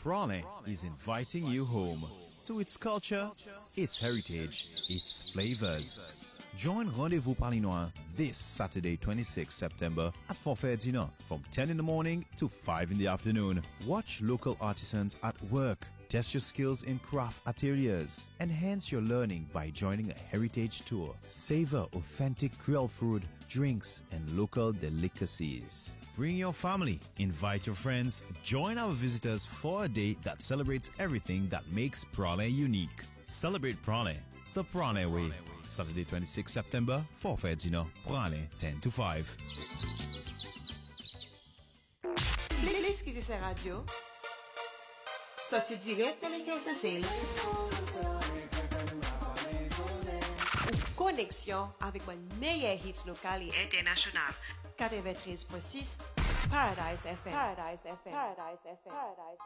Prague is inviting you home to its culture, its heritage, its flavors. Join Rendezvous Palinois this Saturday, 26 September at Forfait Dinner from 10 in the morning to 5 in the afternoon. Watch local artisans at work. Test your skills in craft ateliers. Enhance your learning by joining a heritage tour. Savor authentic Creole food, drinks, and local delicacies. Bring your family, invite your friends, join our visitors for a day that celebrates everything that makes Prague unique. Celebrate Prague the Prague way. Saturday 26 September, Forfait Dinner, Prague, 10 to 5. Playlist qui dit radio. Sorti direct dans les 15 essais. Connexion avec mon meilleur hits local et international. 93.6 Paradise FM. Paradise FM. Paradise FM. Paradise FM.